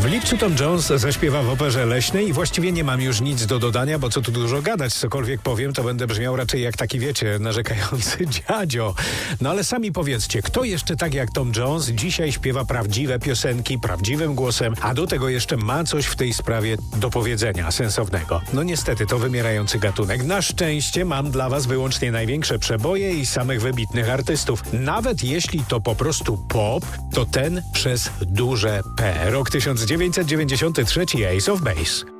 W lipcu Tom Jones zaśpiewa w Operze Leśnej i właściwie nie mam już nic do dodania, bo co tu dużo gadać, cokolwiek powiem, to będę brzmiał raczej jak taki, wiecie, narzekający dziadzio. No ale sami powiedzcie, kto jeszcze tak jak Tom Jones dzisiaj śpiewa prawdziwe piosenki, prawdziwym głosem, a do tego jeszcze ma coś w tej sprawie do powiedzenia, sensownego. No niestety, to wymierający gatunek. Na szczęście mam dla was wyłącznie największe przeboje i samych wybitnych artystów. Nawet jeśli to po prostu pop, to ten przez duże P. Rok 1993, Ace of Base.